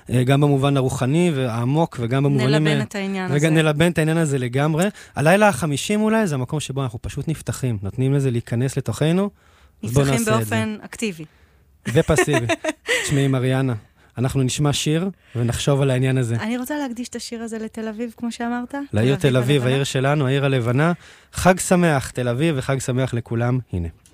גם במובן הרוחני והעמוק, וגם במובנים... נלבן את העניין הזה. נלבן את העניין הזה לגמרי. הלילה ה-50 אולי, זה המקום שבו אנחנו פשוט נפתחים, נותנים לזה להיכנס לתוכנו, אז בואו נעשה את זה. נפתחים באופן אקטיבי. ופסיבי. תשמעי, מריאנה, אנחנו נשמע שיר ונחשוב על העניין הזה. אני רוצה להקדיש את השיר הזה לתל אביב, כמו שאמרת. לעיר תל אביב, העיר שלנו, העיר הלבנה. חג שמח, תל אביב, וחג שמח לכולם. הנה.